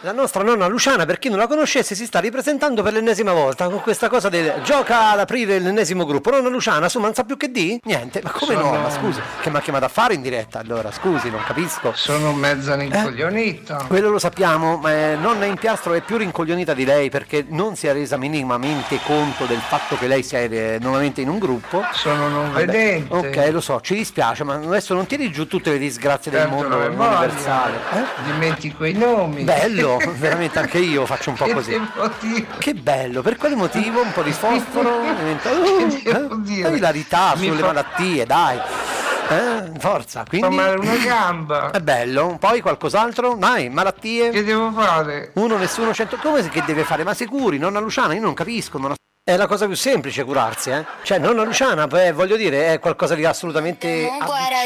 La nostra nonna Luciana, per chi non la conoscesse, si sta ripresentando per l'ennesima volta con questa cosa del gioca ad aprire l'ennesimo gruppo. Nonna Luciana, su, ma non sa più che di? Niente, ma come no? Ma scusi, che mi ha chiamato a fare in diretta allora? Scusi, non capisco. Sono mezza rincoglionita. Quello lo sappiamo, ma nonna Impiastro è più rincoglionita di lei perché non si è resa minimamente conto del fatto che lei sia nuovamente in un gruppo. Sono non vedente. Ok, lo so, ci dispiace, ma adesso non tiri giù tutte le disgrazie del mondo universale. Dimentico i nomi. Bello, veramente anche io faccio un po' così. Che bello, per quale motivo? Un po' di fosforo? Ilarità sulle malattie, dai. Forza, quindi. Fa male una gamba. È bello, poi qualcos'altro? Dai, malattie. Che devo fare? Uno, nessuno, 100. Come che deve fare? Ma sicuri, nonna Luciana? Io non capisco, non è la cosa più semplice curarsi, Cioè, nonna Luciana, voglio dire, è qualcosa di assolutamente